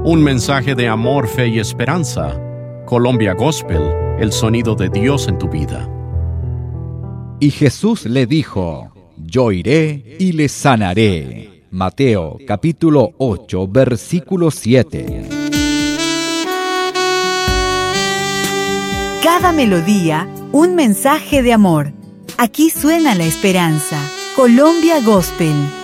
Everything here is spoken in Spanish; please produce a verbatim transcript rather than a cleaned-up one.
Un mensaje de amor, fe y esperanza. Colombia Gospel, el sonido de Dios en tu vida. Y Jesús le dijo: Yo iré y le sanaré. Mateo capítulo ocho, versículo siete. Cada melodía, un mensaje de amor. Aquí suena la esperanza. Colombia Gospel.